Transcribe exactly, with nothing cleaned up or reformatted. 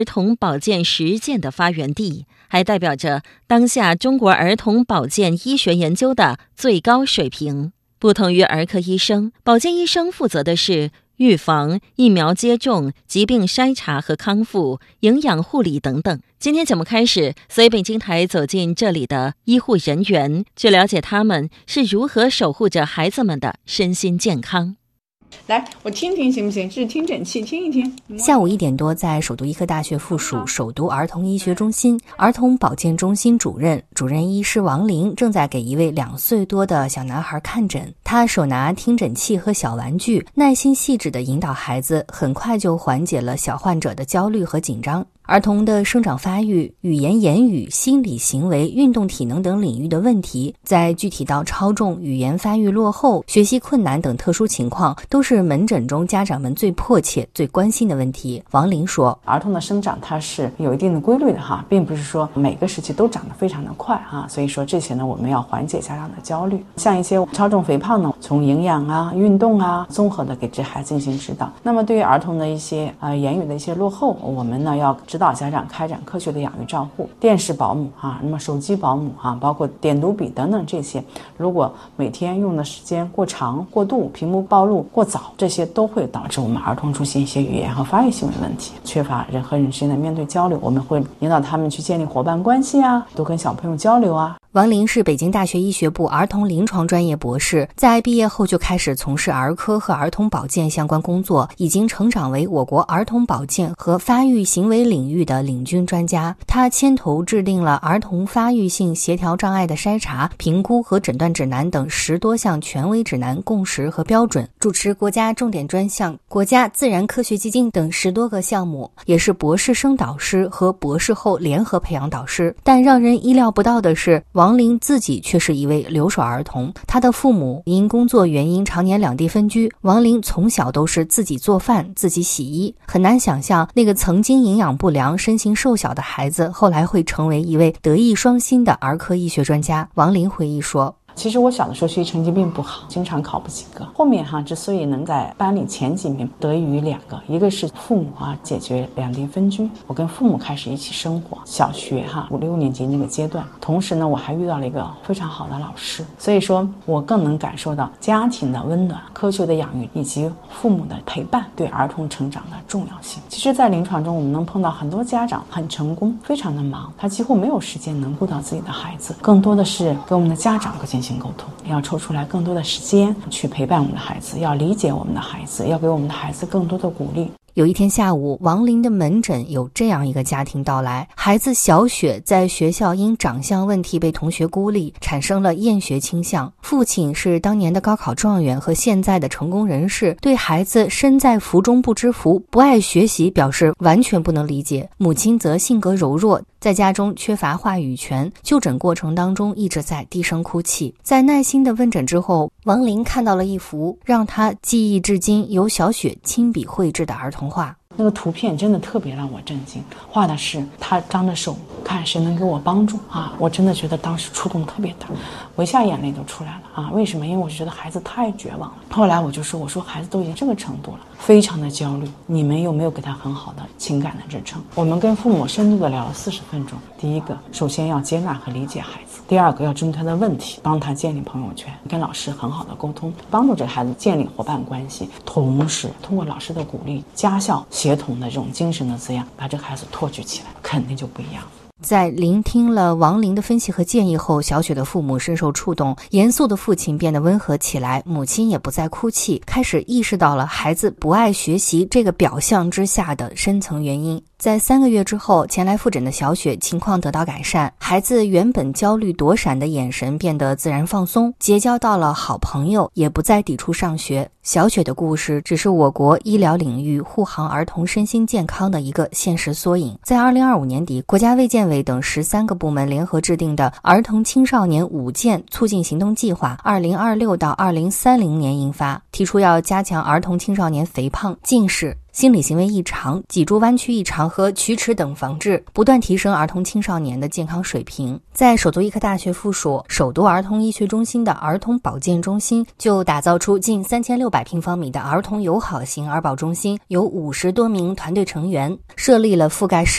儿童保健实践的发源地，还代表着当下中国儿童保健医学研究的最高水平。不同于儿科医生，保健医生负责的是预防、疫苗接种、疾病筛查和康复、营养护理等等。今天节目开始，随北京台走进这里的医护人员，去了解他们是如何守护着孩子们的身心健康。 来，我听听行不行？这是听诊器，听一听。 下午一点多，在首都医科大学附属首都儿童医学中心儿童保健中心主任主任医师王玲正在给一位两岁多的小男孩看诊。他手拿听诊器和小玩具，耐心细致地引导孩子，很快就缓解了小患者的焦虑和紧张。儿童的生长发育、语言言语、心理行为、运动体能等领域的问题，在具体到超重、语言发育落后、学习困难等特殊情况，都是门诊中家长们最迫切、最关心的问题。王玲说， 儿童的生长它是有一定的规律的哈，并不是说每个时期都长得非常的快哈，所以说这些呢，我们要缓解家长的焦虑。像一些超重肥胖呢，从营养啊、运动啊，综合的给这孩子进行指导。那么对于儿童的一些呃言语的一些落后，我们呢要指导家长开展科学的养育照护，电视保姆啊，那么手机保姆啊，包括点读笔等等这些，如果每天用的时间过长、过度，屏幕暴露过早，这些都会导致我们儿童出现一些语言和发育行为问题，缺乏人和人之间的面对交流。我们会引导他们去建立伙伴关系啊，多跟小朋友交流啊。 王玲是北京大学医学部儿童临床专业博士，在毕业后就开始从事儿科和儿童保健相关工作，已经成长为我国儿童保健和发育行为领域的领军专家。他牵头制定了儿童发育性协调障碍的筛查、评估和诊断指南等十多项权威指南、共识和标准，主持国家重点专项、国家自然科学基金等十多个项目，也是博士生导师和博士后联合培养导师。但让人意料不到的是，王玲自己却是一位留守儿童，她的父母因工作原因常年两地分居，王玲从小都是自己做饭、自己洗衣，很难想象那个曾经营养不良、身形瘦小的孩子，后来会成为一位德艺双馨的儿科医学专家。王玲回忆说， 其实我小的时候学习成绩并不好，经常考不及格。后面哈，之所以能在班里前几名，得益于两个，一个是父母啊解决两地分居，我跟父母开始一起生活，小学哈五六年级那个阶段。同时呢，我还遇到了一个非常好的老师，所以说我更能感受到家庭的温暖、科学的养育以及父母的陪伴对儿童成长的重要性。其实，在临床中，我们能碰到很多家长很成功，非常的忙，他几乎没有时间能顾到自己的孩子，更多的是跟我们的家长进行沟通，要抽出来更多的时间去陪伴我们的孩子，要理解我们的孩子，要给我们的孩子更多的鼓励。 有一天下午，王玲的门诊有这样一个家庭到来，孩子小雪在学校因长相问题被同学孤立，产生了厌学倾向。父亲是当年的高考状元和现在的成功人士，对孩子身在福中不知福、不爱学习表示完全不能理解。母亲则性格柔弱，在家中缺乏话语权，就诊过程当中一直在低声哭泣。在耐心的问诊之后，王玲看到了一幅让她记忆至今由小雪亲笔绘制的儿童画。 那个图片真的特别让我震惊，画的是他张着手看谁能给我帮助啊！我真的觉得当时触动特别大，我一下眼泪都出来了啊！为什么？因为我觉得孩子太绝望了。后来我就说，我说孩子都已经这个程度了，非常的焦虑，你们有没有给他很好的情感的支撑？我们跟父母深度的聊了四十分钟。第一个，首先要接纳和理解孩子；第二个，要针对他的问题，帮他建立朋友圈，跟老师很好的沟通，帮助这个孩子建立伙伴关系，同时通过老师的鼓励、家校协同的这种精神的滋养，把这个孩子托举起来，肯定就不一样。 在聆听了王玲的分析和建议后，小雪的父母深受触动，严肃的父亲变得温和起来，母亲也不再哭泣，开始意识到了孩子不爱学习这个表象之下的深层原因。在三个月之后，前来复诊的小雪情况得到改善，孩子原本焦虑躲闪的眼神变得自然放松，结交到了好朋友，也不再抵触上学。小雪的故事只是我国医疗领域护航儿童身心健康的一个现实缩影。在二零二五年底，国家卫健委等十三个部门联合制定的儿童青少年五健促进行动计划二零二六到二零三零年印发，提出要加强儿童青少年肥胖、近视、心理行为异常、脊柱弯曲异常和龋齿等防治，不断提升儿童青少年的健康水平。在首都医科大学附属首都儿童医学中心的儿童保健中心，就打造出近三千六百平方米的儿童友好型儿保中心，有五十多名团队成员，设立了覆盖